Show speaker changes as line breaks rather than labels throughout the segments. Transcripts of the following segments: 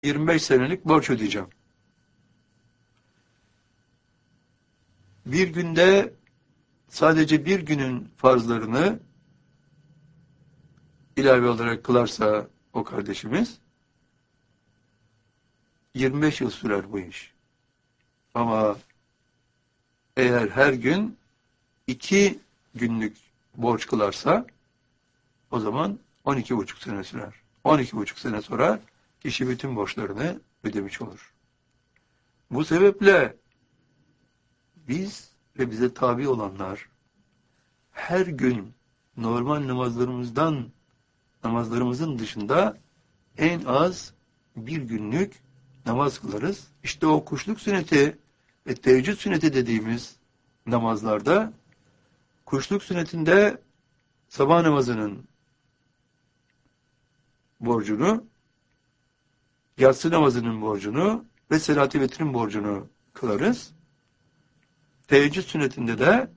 25 senelik borç ödeyeceğim. Bir günde sadece bir günün farzlarını ilave olarak kılarsa o kardeşimiz 25 yıl sürer bu iş. Ama eğer her gün 2 günlük borç kılarsa o zaman 12,5 sene sürer. 12,5 sene sonra kişi bütün borçlarını ödemiş olur. Bu sebeple biz ve bize tabi olanlar her gün normal namazlarımızın dışında en az bir günlük namaz kılarız. İşte o kuşluk sünneti ve teheccüd sünneti dediğimiz namazlarda kuşluk sünnetinde sabah namazının borcunu, yatsı namazının borcunu ve selat-ı vitrin borcunu kılarız. Teheccüd sünnetinde de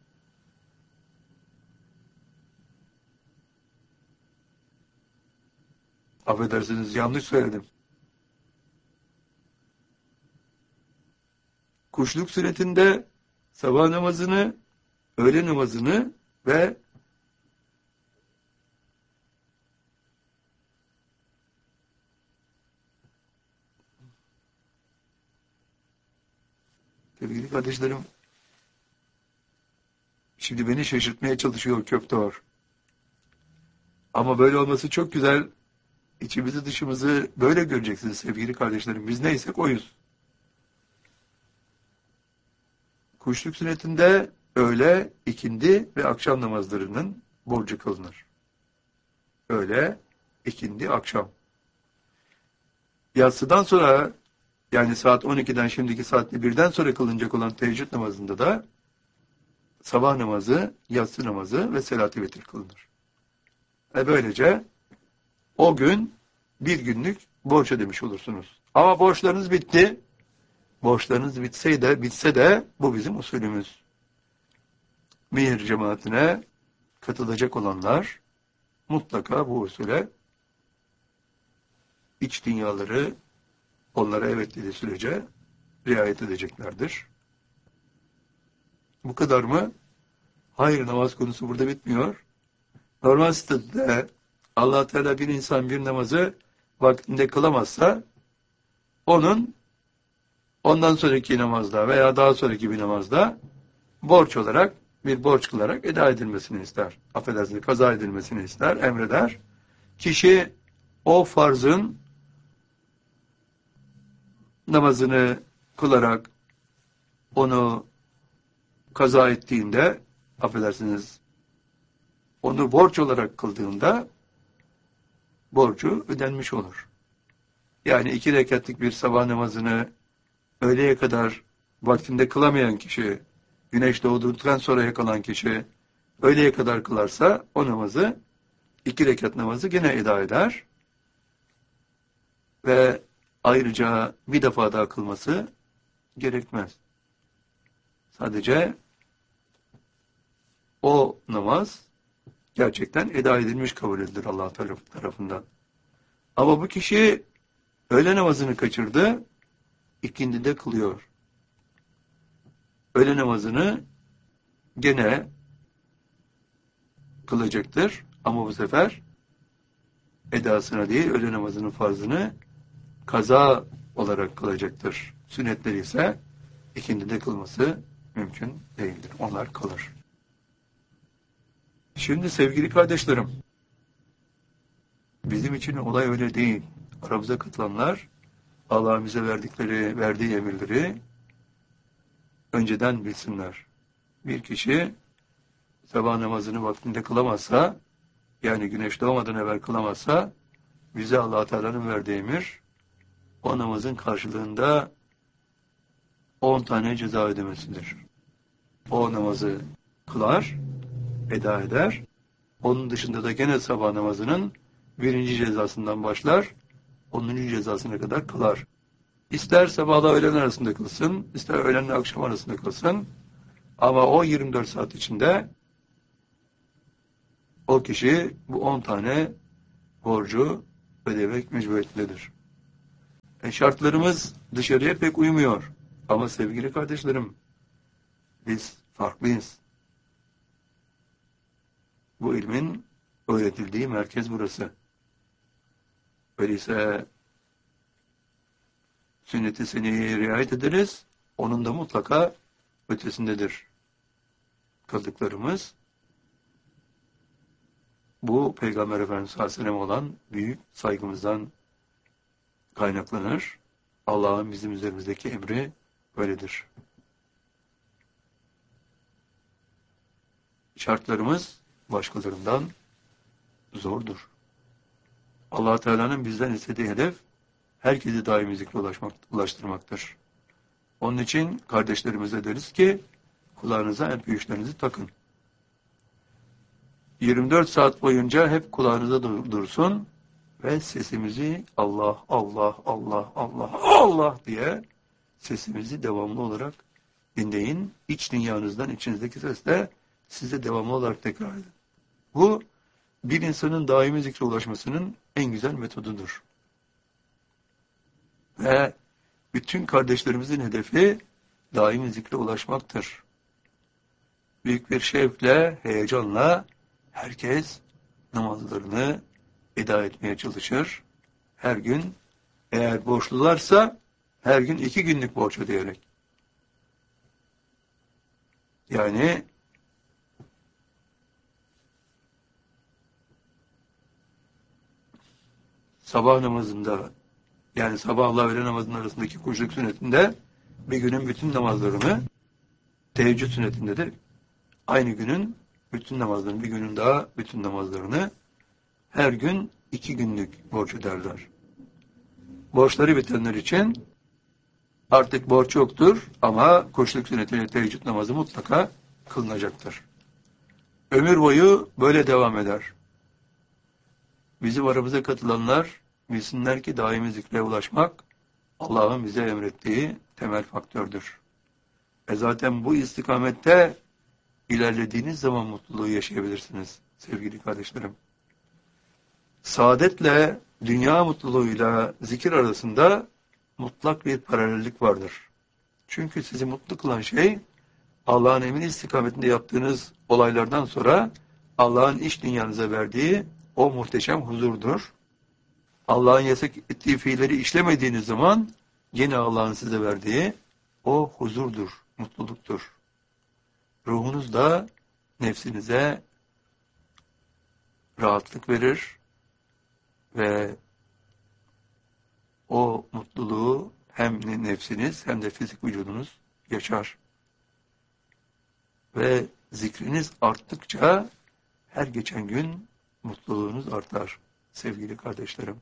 affedersiniz yanlış söyledim. Kuşluk sünnetinde sabah namazını, öğle namazını ve sevgili kardeşlerim, şimdi beni şaşırtmaya çalışıyor Köfteor. Ama böyle olması çok güzel. İçimizi dışımızı böyle göreceksiniz sevgili kardeşlerim. Biz neysek oyuz. Kuşluk sünnetinde öğle, ikindi ve akşam namazlarının borcu kılınır. Öğle, ikindi, akşam. Yatsıdan sonra yani saat 12'den şimdiki saatte 1'den sonra kılınacak olan teheccüd namazında da sabah namazı, yatsı namazı ve selat-ı vitir kılınır. Böylece o gün bir günlük borç ödemiş olursunuz. Ama borçlarınız bitti. Borçlarınız bitse de bu bizim usulümüz. Mihir cemaatine katılacak olanlar mutlaka bu usule iç dünyaları onlara evet dediği sürece riayet edeceklerdir. Bu kadar mı? Hayır, namaz konusu burada bitmiyor. Normal statüde Allah Teala bir insan bir namazı vaktinde kılamazsa ondan sonraki namazda veya daha sonraki bir namazda bir borç kılarak eda edilmesini ister. Affedersiniz, kaza edilmesini ister, emreder. Kişi o farzın namazını kılarak onu kaza ettiğinde, affedersiniz, onu borç olarak kıldığında borcu ödenmiş olur. Yani 2 rekatlık bir sabah namazını öğleye kadar vaktinde kılamayan kişi, güneş doğduktan sonra yakalan kişi öğleye kadar kılarsa o namazı, 2 rekat namazı gene eda eder ve ayrıca bir defa daha kılması gerekmez. Sadece o namaz gerçekten eda edilmiş kabul edilir Allah tarafından. Ama bu kişi öğle namazını kaçırdı, ikindide kılıyor. Öğle namazını gene kılacaktır ama bu sefer edasına değil, öğle namazının farzını kaza olarak kılacaktır. Sünnetleri ise ikindide kılması mümkün değildir. Onlar kalır. Şimdi sevgili kardeşlerim, bizim için olay öyle değil. Aramıza katılanlar Allah'ın bize verdiği emirleri önceden bilsinler. Bir kişi sabah namazını vaktinde kılamazsa, yani güneş doğmadan evvel kılamazsa, bize Allah Teala'nın verdiği emir, o namazın karşılığında 10 tane ceza ödemesidir. O namazı kılar, eda eder. Onun dışında da gene sabah namazının 1. cezasından başlar, 10. cezasına kadar kılar. İster sabahla öğlen arasında kılsın, ister öğlenle akşam arasında kılsın, ama o 24 saat içinde o kişi bu 10 tane borcu ödemek mecburiyetindedir. Şartlarımız dışarıya pek uymuyor. Ama sevgili kardeşlerim, biz farklıyız. Bu ilmin öğretildiği merkez burası. Öyleyse sünnet-i seniyeye riayet ederiz. Onun da mutlaka ötesindedir. Kıldıklarımız bu Peygamber Efendimiz sallallahu aleyhi ve sellem olan büyük saygımızdan kaynaklanır. Allah'ın bizim üzerimizdeki emri böyledir. Şartlarımız başkalarından zordur. Allah Teala'nın bizden istediği hedef herkesi daimi zikre ulaştırmaktır. Onun için kardeşlerimize deriz ki kulağınıza MP3'lerinizi takın. 24 saat boyunca hep kulağınıza dursun ve sesimizi Allah, Allah, Allah, Allah, Allah diye sesimizi devamlı olarak dinleyin. İç dünyanızdan, içinizdeki sesle size devamlı olarak tekrar edin. Bu bir insanın daimi zikre ulaşmasının en güzel metodudur. Ve bütün kardeşlerimizin hedefi daimi zikre ulaşmaktır. Büyük bir şevkle, heyecanla herkes namazlarını eda etmeye çalışır. Her gün, eğer borçlularsa her gün 2 günlük borç ödeyerek. Yani sabah namazında, yani sabahla öğle namazının arasındaki kuşluk sünnetinde bir günün bütün namazlarını, teheccüd sünnetinde de aynı günün bütün namazlarını, bir günün daha bütün namazlarını her gün 2 günlük borç öderler. Borçları bitenler için artık borç yoktur ama kuşluk sünnetiyle teheccüd namazı mutlaka kılınacaktır. Ömür boyu böyle devam eder. Bizim aramıza katılanlar bilsinler ki daimi zikre ulaşmak Allah'ın bize emrettiği temel faktördür. Zaten bu istikamette ilerlediğiniz zaman mutluluğu yaşayabilirsiniz sevgili kardeşlerim. Saadetle, dünya mutluluğuyla zikir arasında mutlak bir paralellik vardır. Çünkü sizi mutlu kılan şey Allah'ın emri istikametinde yaptığınız olaylardan sonra Allah'ın iç dünyanıza verdiği o muhteşem huzurdur. Allah'ın yasak ettiği fiilleri işlemediğiniz zaman yine Allah'ın size verdiği o huzurdur, mutluluktur. Ruhunuz da nefsinize rahatlık verir ve o mutluluğu hem nefsiniz hem de fizik vücudunuz yaşar. Ve zikriniz arttıkça her geçen gün mutluluğunuz artar sevgili kardeşlerim.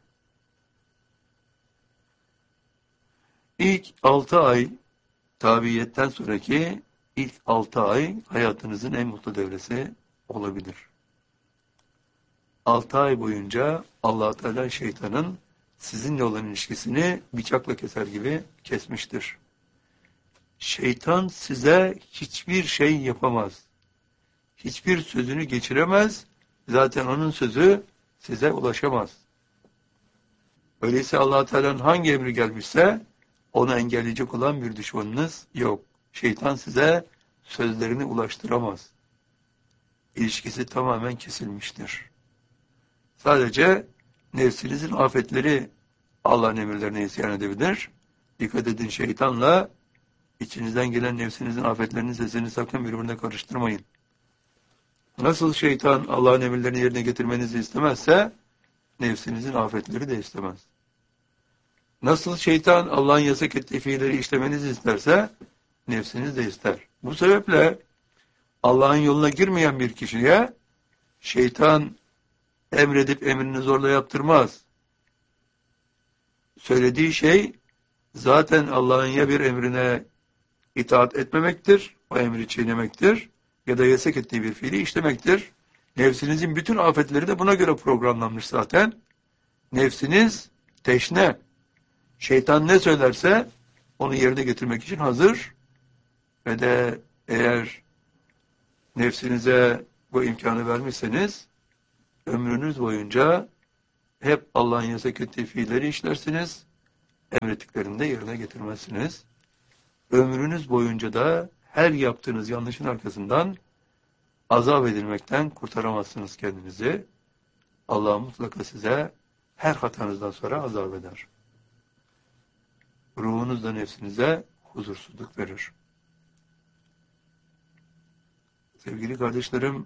İlk 6 ay tabiiyetten sonraki ilk 6 ay hayatınızın en mutlu devresi olabilir. 6 ay boyunca Allah Teala şeytanın sizinle olan ilişkisini bıçakla keser gibi kesmiştir. Şeytan size hiçbir şey yapamaz. Hiçbir sözünü geçiremez. Zaten onun sözü size ulaşamaz. Öyleyse Allah Teala'nın hangi emri gelmişse onu engelleyecek olan bir düşmanınız yok. Şeytan size sözlerini ulaştıramaz. İlişkisi tamamen kesilmiştir. Sadece nefsinizin afetleri Allah'ın emirlerine isyan edebilir. Dikkat edin, şeytanla içinizden gelen nefsinizin afetlerinin sesini sakın birbirine karıştırmayın. Nasıl şeytan Allah'ın emirlerini yerine getirmenizi istemezse nefsinizin afetleri de istemez. Nasıl şeytan Allah'ın yasak ettiği fiilleri işlemenizi isterse nefsiniz de ister. Bu sebeple Allah'ın yoluna girmeyen bir kişiye şeytan emredip emrini zorla yaptırmaz. Söylediği şey zaten Allah'ın ya bir emrine itaat etmemektir, o emri çiğnemektir ya da yasak ettiği bir fiili işlemektir. Nefsinizin bütün afetleri de buna göre programlanmış zaten. Nefsiniz teşne. Şeytan ne söylerse onu yerine getirmek için hazır ve de eğer nefsinize bu imkanı vermişseniz ömrünüz boyunca hep Allah'ın yasak ettiği fiilleri işlersiniz emrettiklerini de yerine getirmezsiniz. Ömrünüz boyunca da her yaptığınız yanlışın arkasından azap edilmekten kurtaramazsınız kendinizi. Allah mutlaka size her hatanızdan sonra azap eder. Ruhunuzla nefsinize huzursuzluk verir. Sevgili kardeşlerim,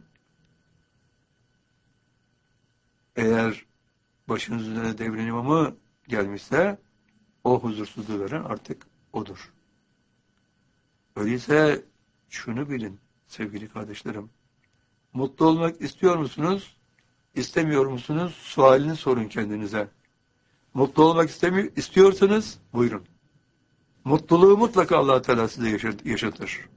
eğer başınız üzerine devrin imamı gelmişse, o huzursuzluğu veren artık odur. Öyleyse şunu bilin sevgili kardeşlerim. Mutlu olmak istiyor musunuz? İstemiyor musunuz? Sualini sorun kendinize. Mutlu olmak istiyorsanız buyurun. Mutluluğu mutlaka Allah Teala size yaşatır.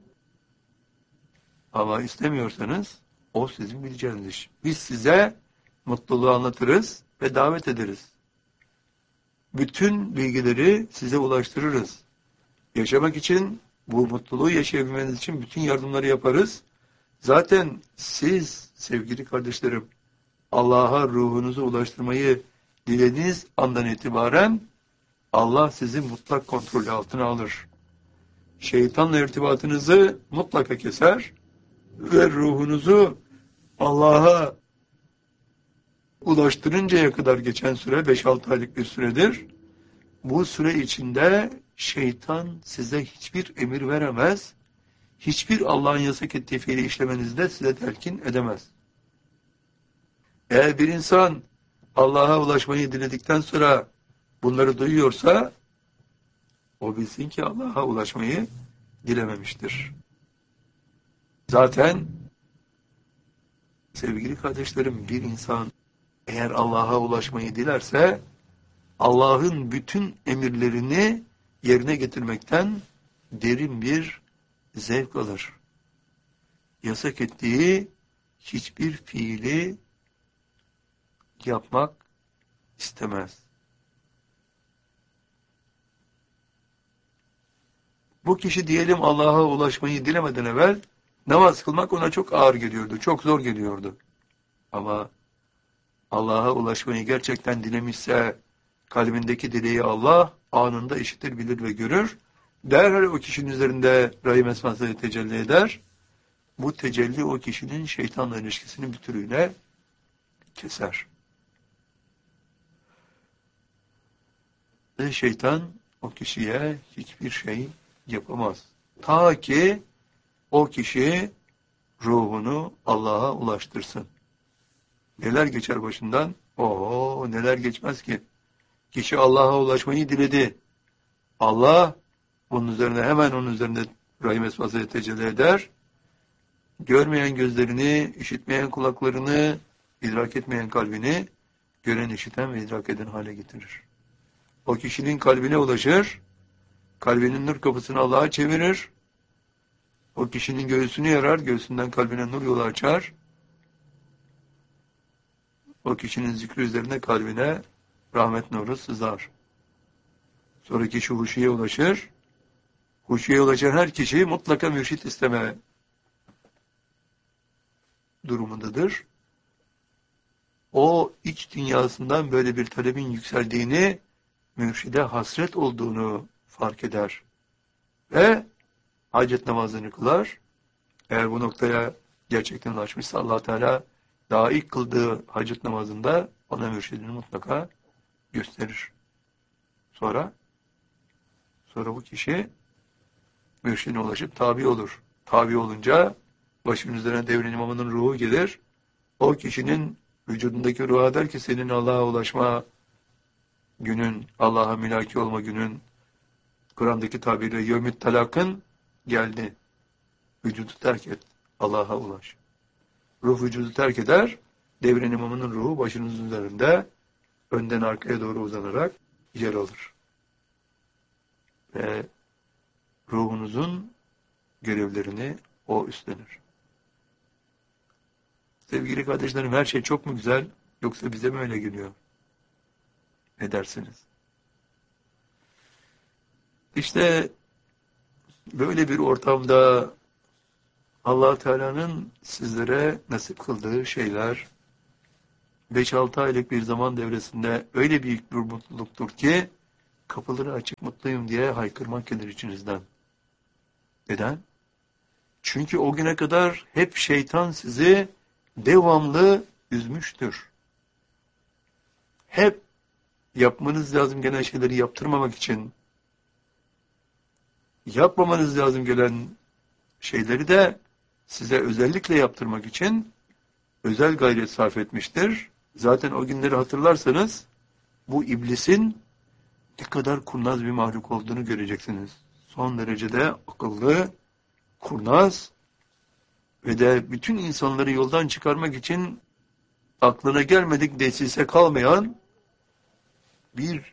Ama istemiyorsanız o sizin bileceğiniz iş. Biz size mutluluğu anlatırız ve davet ederiz. Bütün bilgileri size ulaştırırız. Yaşamak için, bu mutluluğu yaşayabilmeniz için bütün yardımları yaparız. Zaten siz sevgili kardeşlerim, Allah'a ruhunuzu ulaştırmayı dilediğiniz andan itibaren Allah sizi mutlak kontrolü altına alır. Şeytanla irtibatınızı mutlaka keser ve ruhunuzu Allah'a ulaştırıncaya kadar geçen süre 5-6 aylık bir süredir. Bu süre içinde şeytan size hiçbir emir veremez, hiçbir Allah'ın yasak ettiği fiili işlemenizi de size telkin edemez. Eğer bir insan Allah'a ulaşmayı diledikten sonra bunları duyuyorsa, o bilsin ki Allah'a ulaşmayı dilememiştir. Zaten sevgili kardeşlerim, bir insan eğer Allah'a ulaşmayı dilerse, Allah'ın bütün emirlerini yerine getirmekten derin bir zevk alır. Yasak ettiği hiçbir fiili yapmak istemez. Bu kişi diyelim Allah'a ulaşmayı dilemeden evvel namaz kılmak ona çok ağır geliyordu, çok zor geliyordu. Ama Allah'a ulaşmayı gerçekten dilemişse, kalbindeki dileği Allah anında işitir, bilir ve görür. Derhal o kişinin üzerinde Rahim esmasıyla tecelli eder. Bu tecelli o kişinin şeytanla ilişkisini bütünüyle keser. Ve şeytan o kişiye hiçbir şey yapamaz. Ta ki o kişi ruhunu Allah'a ulaştırsın. Neler geçer başından? Neler geçmez ki? Kişi Allah'a ulaşmayı diledi. Allah hemen onun üzerinde Rahim esmasıyla tecelli eder. Görmeyen gözlerini, işitmeyen kulaklarını, idrak etmeyen kalbini gören, işiten ve idrak eden hale getirir. O kişinin kalbine ulaşır, kalbinin nur kapısını Allah'a çevirir, o kişinin göğsünü yarar, göğsünden kalbine nur yolu açar, o kişinin zikri üzerine kalbine rahmet nuru sızar. Sonra kişi huşuya ulaşır, huşuya ulaşan her kişi mutlaka mürşit isteme durumundadır. O iç dünyasından böyle bir talebin yükseldiğini, mürşide hasret olduğunu fark eder. Ve hacet namazını kılar. Eğer bu noktaya gerçekten ulaşmışsa Allah Teala daha ilk kıldığı hacet namazında ona mürşidini mutlaka gösterir. Sonra bu kişi mürşidine ulaşıp tabi olur. Tabi olunca başının üzerine devrin imamının ruhu gelir. O kişinin vücudundaki ruha der ki senin Allah'a ulaşma günün, Allah'a mülaki olma günün, Kur'an'daki tabiriyle yevmüt talakın geldi. Vücudu terk et. Allah'a ulaş. Ruh vücudu terk eder. Devrin imamının ruhu başınızın üzerinde önden arkaya doğru uzanarak yer alır. Ve ruhunuzun görevlerini o üstlenir. Sevgili kardeşlerim, her şey çok mu güzel, yoksa bize mi öyle geliyor? Ne dersiniz? İşte böyle bir ortamda Allah Teala'nın sizlere nasip kıldığı şeyler 5-6 aylık bir zaman devresinde öyle büyük bir mutluluktur ki kapıları açık mutluyum diye haykırmak gelir içinizden. Neden? Çünkü o güne kadar hep şeytan sizi devamlı üzmüştür. Hep yapmanız lazım gelen şeyleri yaptırmamak için, yapmamanız lazım gelen şeyleri de size özellikle yaptırmak için özel gayret sarf etmiştir. Zaten o günleri hatırlarsanız bu iblisin ne kadar kurnaz bir mahluk olduğunu göreceksiniz. Son derecede akıllı, kurnaz ve de bütün insanları yoldan çıkarmak için aklına gelmedik desise kalmayan bir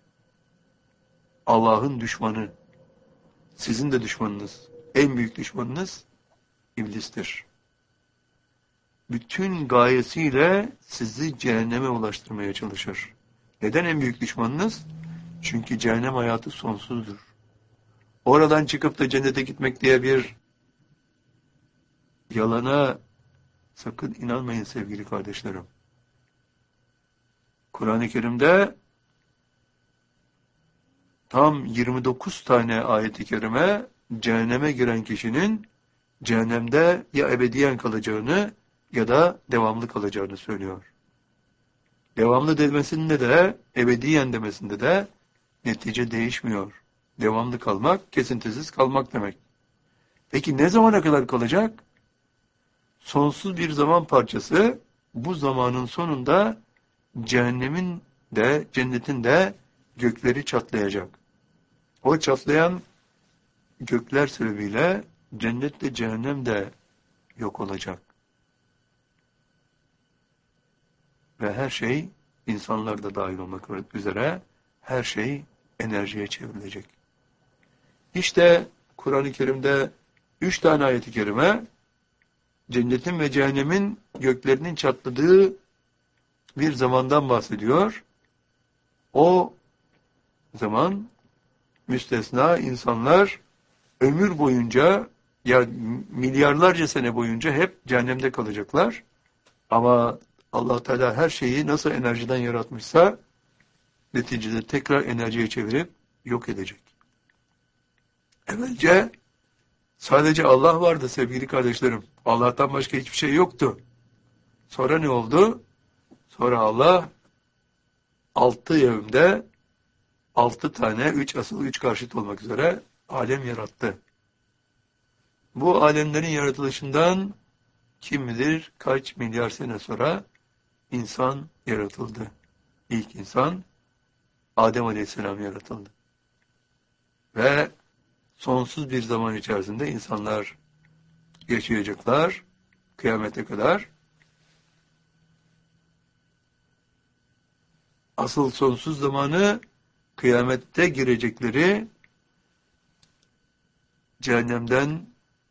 Allah'ın düşmanı. Sizin de düşmanınız, en büyük düşmanınız iblistir. Bütün gayesiyle sizi cehenneme ulaştırmaya çalışır. Neden en büyük düşmanınız? Çünkü cehennem hayatı sonsuzdur. Oradan çıkıp da cennete gitmek diye bir yalana sakın inanmayın sevgili kardeşlerim. Kur'an-ı Kerim'de tam 29 tane ayet-i kerime cehenneme giren kişinin cehennemde ya ebediyen kalacağını ya da devamlı kalacağını söylüyor. Devamlı demesinde de, ebediyen demesinde de netice değişmiyor. Devamlı kalmak, kesintisiz kalmak demek. Peki ne zamana kadar kalacak? Sonsuz bir zaman parçası, bu zamanın sonunda cehennemin de, cennetin de gökleri çatlayacak. O çatlayan gökler sebebiyle cennet de cehennem de yok olacak. Ve her şey, insanlar da dahil olmak üzere, her şey enerjiye çevrilecek. İşte Kur'an-ı Kerim'de 3 tane ayet-i kerime, cennetin ve cehennemin göklerinin çatladığı bir zamandan bahsediyor. O zaman müstesna insanlar ömür boyunca, ya milyarlarca sene boyunca hep cehennemde kalacaklar. Ama Allah Teala her şeyi nasıl enerjiden yaratmışsa neticede tekrar enerjiye çevirip yok edecek. Evvelce sadece Allah vardı sevgili kardeşlerim. Allah'tan başka hiçbir şey yoktu. Sonra ne oldu? Sonra Allah 6 yevmde 6 tane 3 asıl 3 karşıt olmak üzere alem yarattı. Bu alemlerin yaratılışından kim bilir kaç milyar sene sonra insan yaratıldı. İlk insan Adem Aleyhisselam yaratıldı. Ve sonsuz bir zaman içerisinde insanlar yaşayacaklar kıyamete kadar. Asıl sonsuz zamanı kıyamette girecekleri cehennemden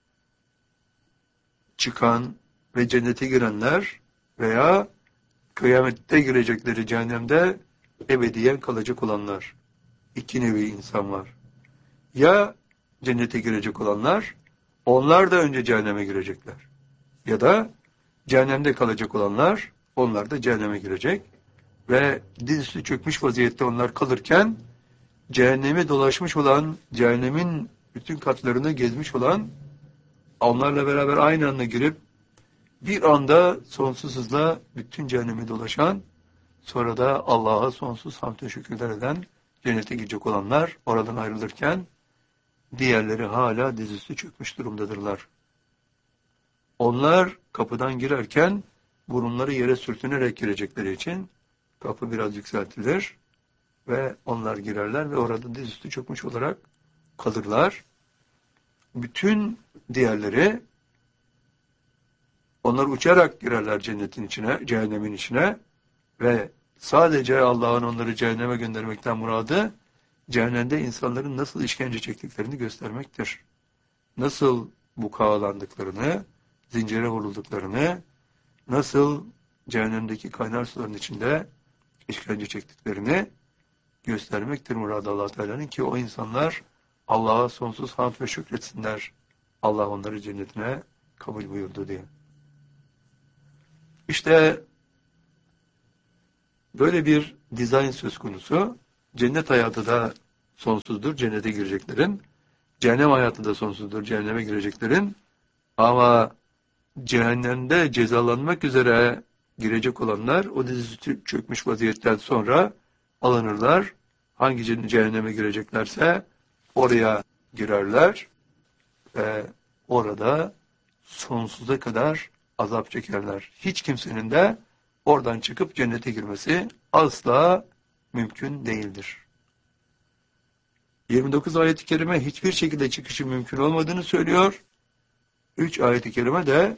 çıkan ve cennete girenler veya kıyamette girecekleri cehennemde ebediyen kalacak olanlar. İki nevi insan var. Ya cennete girecek olanlar, onlar da önce cehenneme girecekler. Ya da cehennemde kalacak olanlar, onlar da cehenneme girecek. Ve dizüstü çökmüş vaziyette onlar kalırken, cehennemi dolaşmış olan, cehennemin bütün katlarını gezmiş olan, onlarla beraber aynı anda girip, bir anda sonsuz hızla bütün cehennemi dolaşan, sonra da Allah'a sonsuz hamd ve şükürler eden, cennete gidecek olanlar, oradan ayrılırken, diğerleri hala dizüstü çökmüş durumdadırlar. Onlar kapıdan girerken, burunları yere sürtünerek girecekleri için, kapı biraz yükseltilir ve onlar girerler ve orada dizüstü çökmüş olarak kalırlar. Bütün diğerleri, onlar uçarak girerler cennetin içine, cehennemin içine ve sadece Allah'ın onları cehenneme göndermekten muradı, cehennemde insanların nasıl işkence çektiklerini göstermektir. Nasıl bukağalandıklarını, zincire vurulduklarını, nasıl cehennemdeki kaynar suların içinde işkence çektiklerini göstermektir muradı Allah Teala'nın ki o insanlar Allah'a sonsuz hamd ve şükretsinler. Allah onları cennetine kabul buyurdu diye. İşte böyle bir dizayn söz konusu cennet hayatı da sonsuzdur, cennete gireceklerin. Cehennem hayatı da sonsuzdur, cehenneme gireceklerin. Ama cehennemde cezalanmak üzere girecek olanlar o dizisi çökmüş vaziyetten sonra alınırlar. Hangi cehenneme gireceklerse oraya girerler ve orada sonsuza kadar azap çekerler. Hiç kimsenin de oradan çıkıp cennete girmesi asla mümkün değildir. 29 ayet-i kerime hiçbir şekilde çıkışı mümkün olmadığını söylüyor. 3 ayet-i kerime de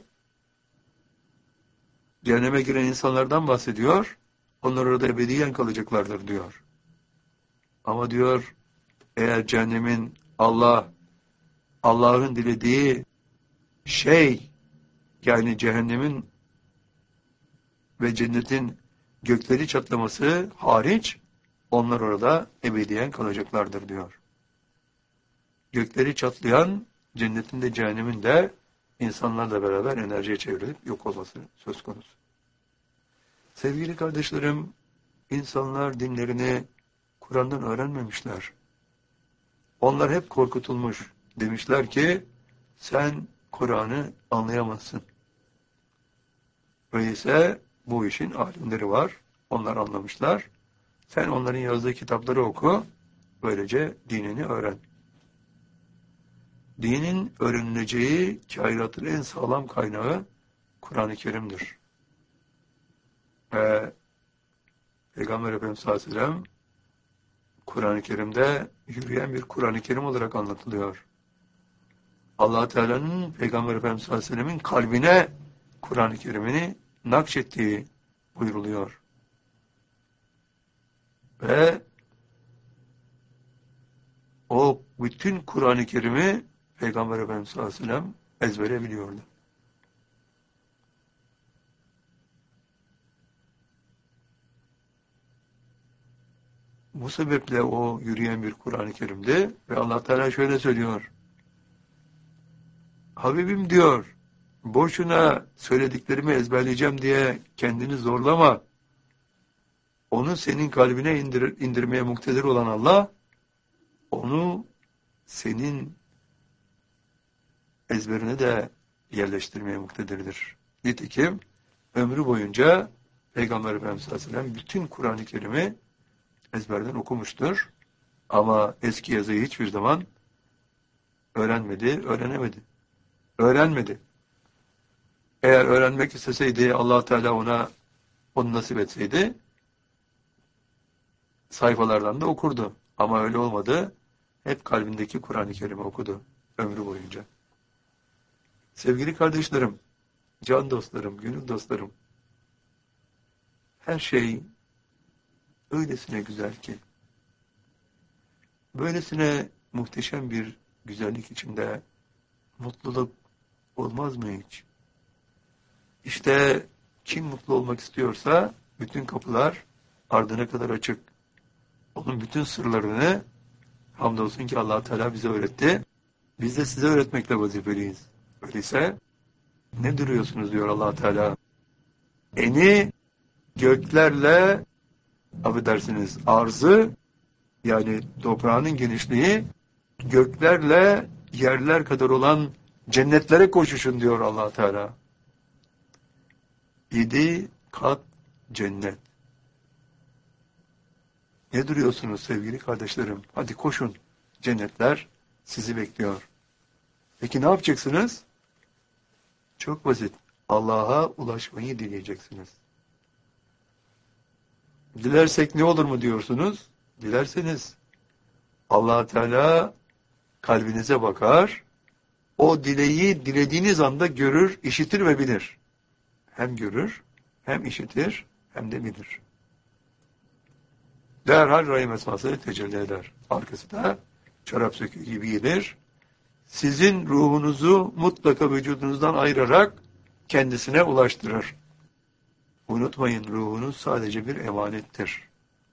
cehenneme giren insanlardan bahsediyor. Onlar orada ebediyen kalacaklardır diyor. Ama diyor eğer cehennemin Allah'ın dilediği şey, yani cehennemin ve cennetin gökleri çatlaması hariç onlar orada ebediyen kalacaklardır diyor. Gökleri çatlayan cennetin de cehennemin de insanlarla beraber enerjiye çevrilip yok olması söz konusu. Sevgili kardeşlerim, insanlar dinlerini Kur'an'dan öğrenmemişler. Onlar hep korkutulmuş. Demişler ki sen Kur'an'ı anlayamazsın. Öyleyse bu işin alimleri var. Onlar anlamışlar. Sen onların yazdığı kitapları oku. Böylece dinini öğren. Dinin öğrenileceği kainatın en sağlam kaynağı Kur'an-ı Kerim'dir. Ve Peygamber Efendimiz sallallahu aleyhi ve sellem Kur'an-ı Kerim'de yürüyen bir Kur'an-ı Kerim olarak anlatılıyor. Allah Teala'nın Peygamber Efendimiz sallallahu aleyhi ve sellemin kalbine Kur'an-ı Kerim'ini nakşettiği buyruluyor. Ve o bütün Kur'an-ı Kerim'i Peygamber Efendimiz sallallahu aleyhi ve sellem ezbere biliyordu. Bu sebeple o yürüyen bir Kur'an-ı Kerim'di ve Allah Teala şöyle söylüyor. Habibim diyor, boşuna söylediklerimi ezberleyeceğim diye kendini zorlama. Onu senin kalbine indirmeye muktedir olan Allah, onu senin ezberine de yerleştirmeye muktedirdir. Nitekim ömrü boyunca Peygamber Efendimiz sallallahu aleyhi ve sellem bütün Kur'an-ı Kerim'i ezberden okumuştur. Ama eski yazıyı hiçbir zaman öğrenmedi. Eğer öğrenmek isteseydi, Allah Teala onu nasip etseydi, sayfalardan da okurdu. Ama öyle olmadı. Hep kalbindeki Kur'an-ı Kerim'i okudu ömrü boyunca. Sevgili kardeşlerim, can dostlarım, gönül dostlarım, her şey öylesine güzel ki, böylesine muhteşem bir güzellik içinde mutluluk olmaz mı hiç? İşte kim mutlu olmak istiyorsa bütün kapılar ardına kadar açık. Onun bütün sırlarını hamdolsun ki Allah Teala bize öğretti. Biz de size öğretmekle vazifeliyiz. Öyleyse ne duruyorsunuz diyor Allah Teala. Eni göklerle, affedersiniz, arzı, yani toprağının genişliği göklerle yerler kadar olan cennetlere koşuşun diyor Allah Teala. 7 kat cennet. Ne duruyorsunuz sevgili kardeşlerim? Hadi koşun. Cennetler sizi bekliyor. Peki ne yapacaksınız? Çok basit. Allah'a ulaşmayı dileyeceksiniz. Dilersek ne olur mu diyorsunuz? Dilerseniz Allah Teala kalbinize bakar. O dileği dilediğiniz anda görür, işitir ve bilir. Hem görür, hem işitir, hem de bilir. Derhal rahim esması tecelli eder. Arkası da çorap söküğü gibi gelir. Sizin ruhunuzu mutlaka vücudunuzdan ayırarak kendisine ulaştırır. Unutmayın, ruhunuz sadece bir emanettir.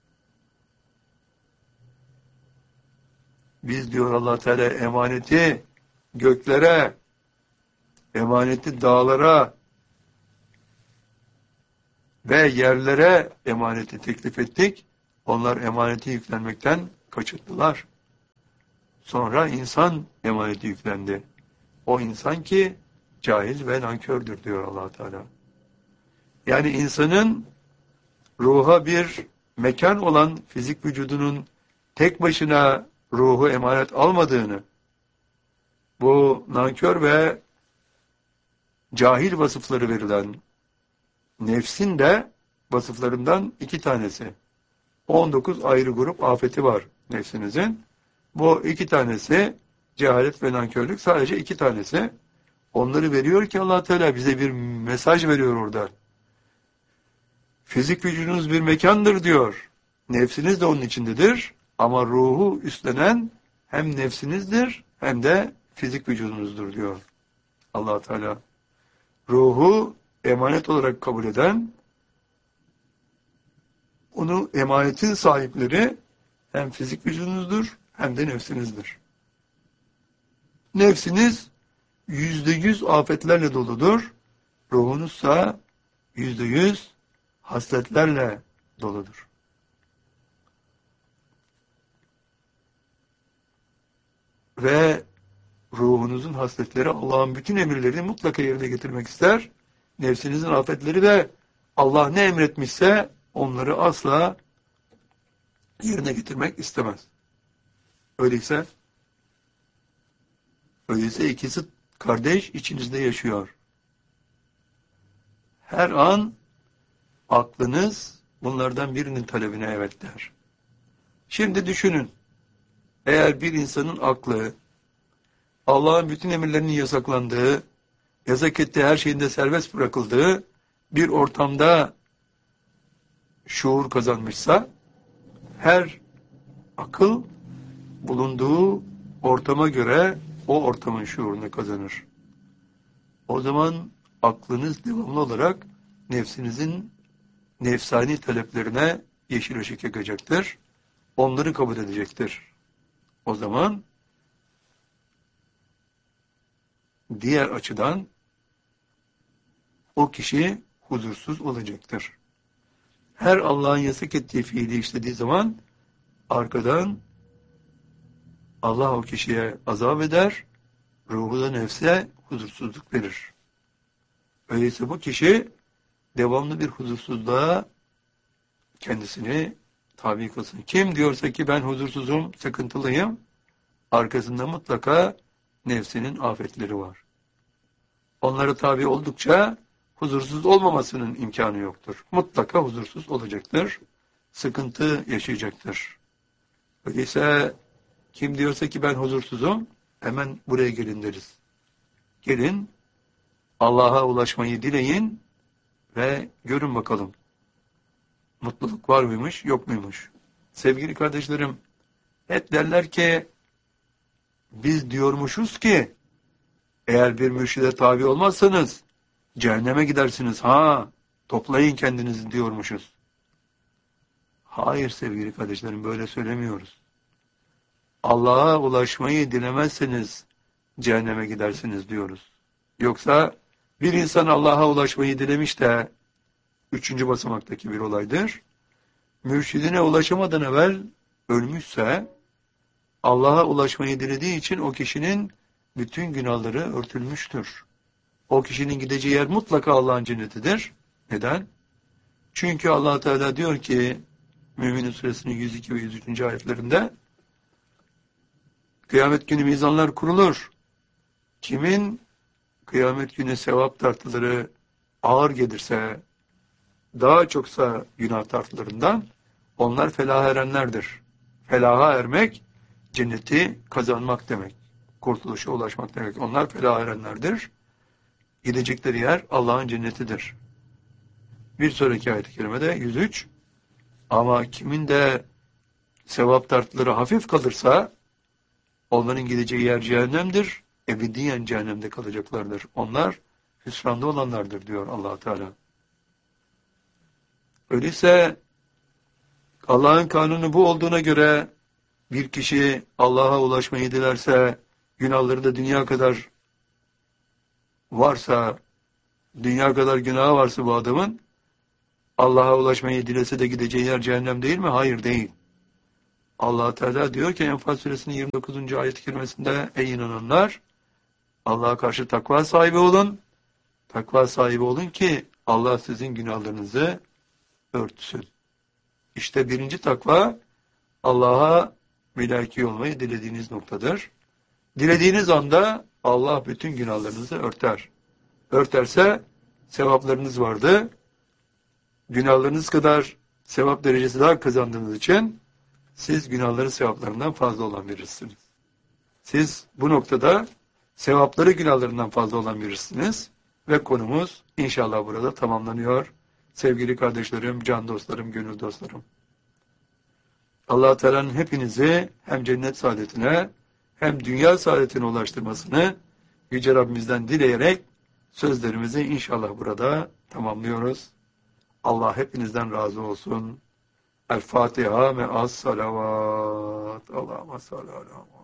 Biz diyor Allah Teala emaneti göklere, emaneti dağlara ve yerlere emaneti teklif ettik. Onlar emaneti yüklenmekten kaçındılar. Sonra insan emaneti yüklendi. O insan ki cahil ve nankördür diyor Allah Teala. Yani insanın ruha bir mekan olan fizik vücudunun tek başına ruhu emanet almadığını, bu nankör ve cahil vasıfları verilen nefsin de vasıflarından 2 tanesi. 19 ayrı grup afeti var nefsinizin. Bu 2 tanesi cehalet ve nankörlük, sadece 2 tanesi. Onları veriyor ki Allah Teala bize bir mesaj veriyor orada. Fizik vücudunuz bir mekandır diyor. Nefsiniz de onun içindedir. Ama ruhu üstlenen hem nefsinizdir hem de fizik vücudunuzdur diyor Allah Teala. Ruhu emanet olarak kabul eden, onu emanetin sahipleri hem fizik vücudunuzdur hem de nefsinizdir. Nefsiniz %100 afetlerle doludur. Ruhunuzsa %100 hasletlerle doludur. Ve ruhunuzun hasletleri Allah'ın bütün emirlerini mutlaka yerine getirmek ister. Nefsinizin afetleri de Allah ne emretmişse onları asla yerine getirmek istemez. Öyleyse ikisi kardeş içinizde yaşıyor. Her an aklınız bunlardan birinin talebine evet der. Şimdi düşünün. Eğer bir insanın aklı Allah'ın bütün emirlerinin yasaklandığı, yasak ettiği her şeyinde serbest bırakıldığı bir ortamda şuur kazanmışsa, her akıl bulunduğu ortama göre o ortamın şuurunu kazanır. O zaman aklınız devamlı olarak nefsinizin nefsani taleplerine yeşil ışık yakacaktır. Onları kabul edecektir. O zaman diğer açıdan o kişi huzursuz olacaktır. Her Allah'ın yasak ettiği fiili işlediği zaman arkadan Allah o kişiye azap eder, ruhu da nefse huzursuzluk verir. Öyleyse bu kişi devamlı bir huzursuzluğa kendisini tabi kılsın. Kim diyorsa ki ben huzursuzum, sıkıntılıyım, arkasında mutlaka nefsinin afetleri var. Onlara tabi oldukça huzursuz olmamasının imkanı yoktur. Mutlaka huzursuz olacaktır. Sıkıntı yaşayacaktır. Öyleyse kim diyorsa ki ben huzursuzum, hemen buraya gelin deriz. Gelin, Allah'a ulaşmayı dileyin ve görün bakalım. Mutluluk var mıymış, yok muymuş? Sevgili kardeşlerim, hep derler ki, biz diyormuşuz ki, eğer bir mürşide tabi olmazsanız, cehenneme gidersiniz. Toplayın kendinizi diyormuşuz. Hayır sevgili kardeşlerim, böyle söylemiyoruz. Allah'a ulaşmayı dilemezseniz, cehenneme gidersiniz diyoruz. Yoksa, bir insan Allah'a ulaşmayı dilemiş de, 3. basamaktaki bir olaydır. Mürşidine ulaşamadan evvel ölmüşse, Allah'a ulaşmayı dilediği için o kişinin bütün günahları örtülmüştür. O kişinin gideceği yer mutlaka Allah'ın cennetidir. Neden? Çünkü Allah Teala diyor ki, Mü'minin suresinin 102 ve 103. ayetlerinde, kıyamet günü mizanlar kurulur. Kimin kıyamet günü sevap tartıları ağır gelirse, daha çoksa günah tartılarından, onlar felaha erenlerdir. Felaha ermek, cenneti kazanmak demek. Kurtuluşa ulaşmak demek. Onlar felaha erenlerdir. Gidecekleri yer Allah'ın cennetidir. Bir sonraki ayet-i kerimede 103. Ama kimin de sevap tartıları hafif kalırsa, onların gideceği yer cehennemdir. Ebediyen cehennemde kalacaklardır. Onlar hüsranda olanlardır diyor Allah Teala. Öyleyse Allah'ın kanunu bu olduğuna göre bir kişi Allah'a ulaşmayı dilerse, günahları da dünya kadar varsa, dünya kadar günahı varsa bu adamın, Allah'a ulaşmayı dilese de gideceği yer cehennem değil mi? Hayır, değil. Allah Teala diyor ki Enfal suresinin 29. ayet-i kerimesinde ey inananlar, Allah'a karşı takva sahibi olun. Takva sahibi olun ki Allah sizin günahlarınızı örtsün. İşte birinci takva Allah'a mülaki olmayı dilediğiniz noktadır. Dilediğiniz anda Allah bütün günahlarınızı örter. Örterse sevaplarınız vardı. Günahlarınız kadar sevap derecesi daha kazandığınız için siz günahları sevaplarından fazla olan birisiniz. Siz bu noktada sevapları günahlarından fazla olan birisiniz ve konumuz inşallah burada tamamlanıyor. Sevgili kardeşlerim, can dostlarım, gönül dostlarım. Allah Teala'nın hepinizi hem cennet saadetine hem dünya saadetine ulaştırmasını Yüce Rabbimizden dileyerek sözlerimizi inşallah burada tamamlıyoruz. Allah hepinizden razı olsun. El Fatiha ve as salavat. Allahümme salli ala